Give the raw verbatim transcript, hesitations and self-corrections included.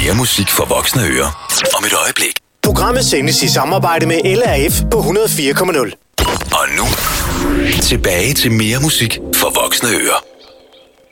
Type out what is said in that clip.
Mere musik for voksne ører om et øjeblik. Programmet sendes i samarbejde med L R F på hundrede og fire komma nul. Og nu, tilbage til mere musik for voksne ører.